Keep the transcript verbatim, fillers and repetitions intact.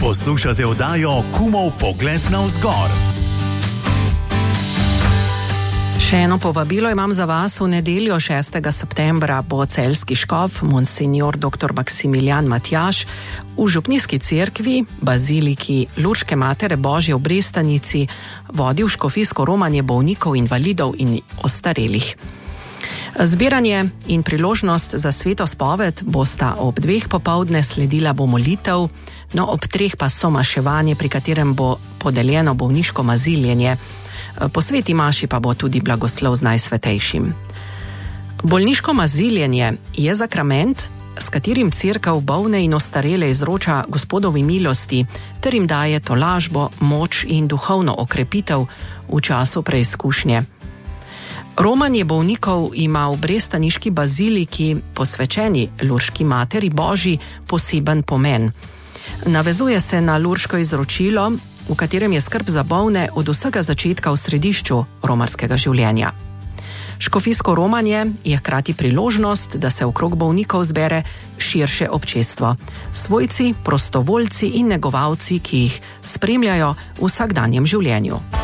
Poslušate oddajo Kumov pogled navzgor. Še eno povabilo imam za vas. V nedeljo šestega septembra bo celjski škof, monsignor doktor Maksimilijan Matjaž, v župnijski cerkvi, baziliki Lurške Matere Božje v Brestanici vodil škofijsko romanje bolnikov, invalidov in ostarelih. Zbiranje in priložnost za sveto spoved bosta ob dveh popoldne, sledila bo molitev, no ob treh pa somaševanje, pri katerem bo podeljeno bolniško maziljenje. Po sveti maši pa bo tudi blagoslov z Najsvetejšim. Bolniško maziljenje je sakrament, s katerim cerkev bolne in ostarele izroča Gospodovi milosti ter jim daje tolažbo, moč in duhovno okrepitev v času preizkušnje. Romanje bolnikov ima v brestaniški baziliki, posvečeni Lurški Materi Božji, poseben pomen. Navezuje se na lurško izročilo, v katerem je skrb za bolne od vsega začetka v središču romarskega življenja. Škofijsko romanje je hkrati priložnost, da se okrog bolnikov zbere širše občestvo, svojci, prostovoljci in negovalci, ki jih spremljajo v vsakdanjem življenju.